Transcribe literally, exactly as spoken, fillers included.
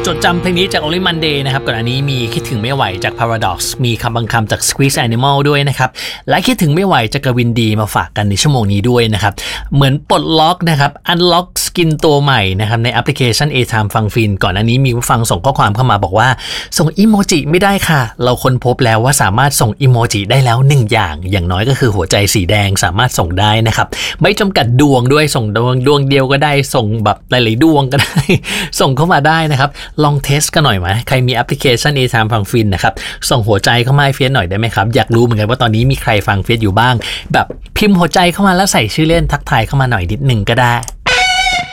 จดจำเพลงนี้จาก Only Monday นะครับก่อนอันนี้มีคิดถึงไม่ไหวจาก Paradox มีคำบางคำจาก Squeeze Animal ด้วยนะครับและคิดถึงไม่ไหวจากกวินดีมาฝากกันในชั่วโมงนี้ด้วยนะครับเหมือนปลดล็อกนะครับ Unlock Skin ตัวใหม่นะครับในแอปพลิเคชัน A-Time ฟังฟินก่อนอันนี้มีผู้ฟังส่งข้อความเข้ามาบอกว่าส่งอีโมจิไม่ได้ค่ะเราค้นพบแล้วว่าสามารถส่งอีโมจิได้แล้วหนึ่งอย่างอย่างน้อยก็คือหัวใจสีแดงสามารถส่งได้นะครับไม่จำกัดดวงด้วยส่งดวงดวงเดียวก็ได้ส่งแบบหลายๆดวงก็ได้ ส่งเข้ามาได้นะครับลองเทสกันหน่อยไหมใครมีแอปพลิเคชัน A-Time ฟังฟินนะครับส่งหัวใจเข้ามาให้เฟียสหน่อยได้ไหมครับอยากรู้เหมือนกันว่าตอนนี้มีใครฟังเฟียสอยู่บ้างแบบพิมพ์หัวใจเข้ามาแล้วใส่ชื่อเล่นทักทายเข้ามาหน่อยนิดนึงก็ได้